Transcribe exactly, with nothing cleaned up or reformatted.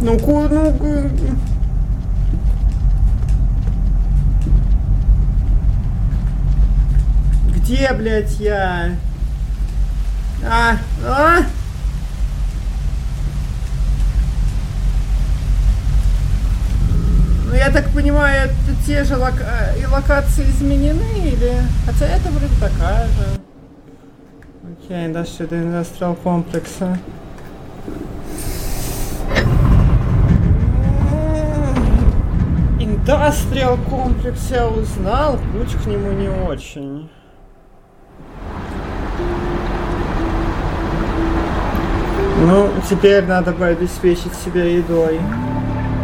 Ну-ка, ну-ка. Где, блядь, я? А, а? Ну, я так понимаю, это те же лока... и локации изменены, или... Хотя это вроде такая же. Окей, дальше до индустриал комплекса. Индустриал комплекс я узнал, путь к нему не очень. Ну, теперь надо бы обеспечить себя едой.